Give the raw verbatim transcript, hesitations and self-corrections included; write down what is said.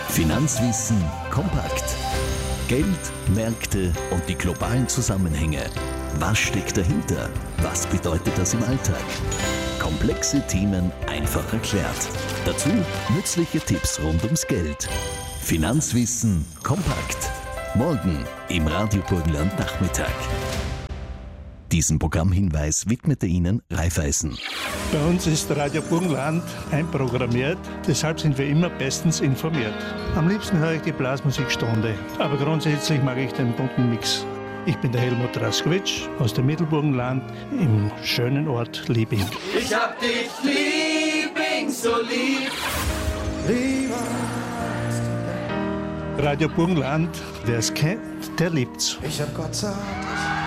Finanzwissen kompakt. Geld, Märkte und die globalen Zusammenhänge. Was steckt dahinter? Was bedeutet das im Alltag? Komplexe Themen einfach erklärt. Dazu nützliche Tipps rund ums Geld. Finanzwissen kompakt. Morgen im Radio Burgenland Nachmittag. Diesen Programmhinweis widmete Ihnen Raiffeisen. Bei uns ist Radio Burgenland einprogrammiert, deshalb sind wir immer bestens informiert. Am liebsten höre ich die Blasmusikstunde, aber grundsätzlich mag ich den bunten Mix. Ich bin der Helmut Raskowitsch aus dem Mittelburgenland im schönen Ort Liebing. Ich hab dich Liebing so lieb. Lieber. Radio Burgenland, wer es kennt, der liebt's. Ich hab Gott sagt.